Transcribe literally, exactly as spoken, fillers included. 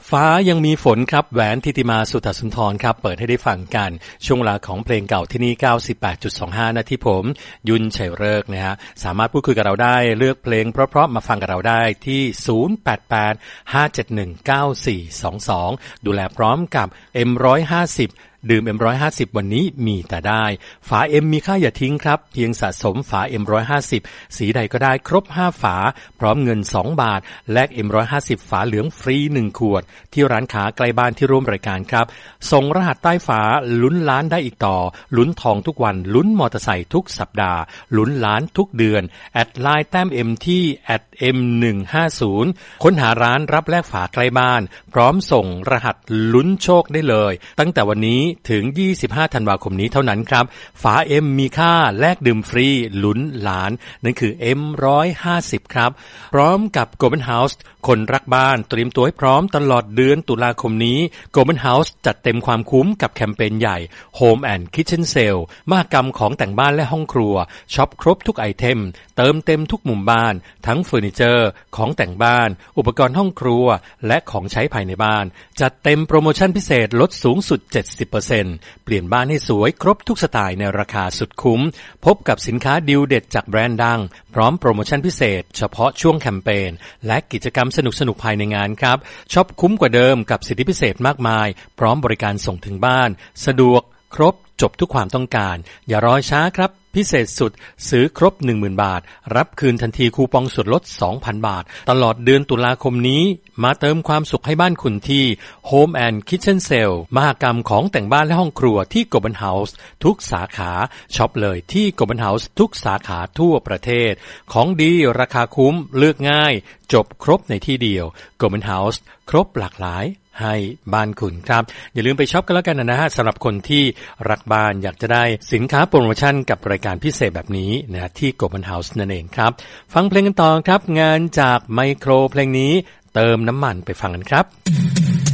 ฟ้ายังมีฝนครับแหวนทิติมาสุทธสุนทรครับเปิดให้ได้ฟังกันช่วงเวลาของเพลงเก่าที่นี่ เก้าสิบแปดจุดสองห้า นาทีผมยุนชัยฤกษ์นะฮะสามารถพูดคุยกับเราได้เลือกเพลงเพราะๆมาฟังกับเราได้ที่ศูนย์ แปด แปด ห้า เจ็ด หนึ่ง เก้า สี่ สอง สองดูแลพร้อมกับ เอ็ม หนึ่งร้อยห้าสิบดื่ม เอ็ม หนึ่งร้อยห้าสิบ วันนี้มีแต่ได้ฝา M มีค่าอย่าทิ้งครับเพียงสะสมฝา เอ็ม หนึ่งร้อยห้าสิบ สีใดก็ได้ครบห้าฝาพร้อมเงินสองบาทแลก เอ็ม หนึ่งร้อยห้าสิบ ฝาเหลืองฟรีหนึ่งขวดที่ร้านค้าใกล้บ้านที่ร่วมรายการครับส่งรหัสใต้ฝาลุ้นล้านได้อีกต่อลุ้นทองทุกวันลุ้นมอเตอร์ไซค์ทุกสัปดาห์ลุ้นล้านทุกเดือนแอดไลน์แต้ม M ที่ แอท เอ็ม หนึ่งห้าศูนย์ ค้นหาร้านรับแลกฝาใกล้บ้านพร้อมส่งรหัสลุ้นโชคได้เลยตั้งแต่วันนี้ถึงยี่สิบห้าธันวาคมนี้เท่านั้นครับฝา M มีค่าแลกดื่มฟรีลุ้นล้านนั่นคือ เอ็ม หนึ่งร้อยห้าสิบ ครับพร้อมกับ Golden House คนรักบ้านเตรียมตัวให้พร้อมตลอดเดือนตุลาคมนี้ Golden House จัดเต็มความคุ้มกับแคมเปญใหญ่ Home and Kitchen Sale มหกรรมของแต่งบ้านและห้องครัวช็อปครบทุกไอเทมเติมเต็มทุกมุมบ้านทั้งเฟอร์นิเจอร์ของแต่งบ้านอุปกรณ์ห้องครัวและของใช้ภายในบ้านจัดเต็มโปรโมชั่นพิเศษลดสูงสุด เจ็ดสิบเปอร์เซ็นต์ เปลี่ยนบ้านให้สวยครบทุกสไตล์ในราคาสุดคุ้มพบกับสินค้าดีลเด็ดจากแบรนด์ดังพร้อมโปรโมชั่นพิเศษเฉพาะช่วงแคมเปญและกิจกรรมสนุกๆภายในงานครับช็อปคุ้มกว่าเดิมกับสิทธิพิเศษมากมายพร้อมบริการส่งถึงบ้านสะดวกครบจบทุกความต้องการอย่ารอช้าครับพิเศษสุดซื้อครบ หนึ่งหมื่น บาทรับคืนทันทีคูปองส่วนลด สองพัน บาทตลอดเดือนตุลาคมนี้มาเติมความสุขให้บ้านคุณที่ Home and Kitchen Sale มหกรรมของแต่งบ้านและห้องครัวที่ Golden House ทุกสาขาช็อปเลยที่ Golden House ทุกสาขาทั่วประเทศของดีราคาคุ้มเลือกง่ายจบครบในที่เดียว Golden House ครบหลากหลายให้บ้านคุณครับอย่าลืมไปช็อปกันแล้วกันนะฮะสำหรับคนที่รักบ้านอยากจะได้สินค้าโปรโมชั่นกับรายการพิเศษแบบนี้นะที่ Golden House นั่นเองครับฟังเพลงกันต่อครับงานจากไมโครเพลงนี้เติมน้ำมันไปฟังกันครับ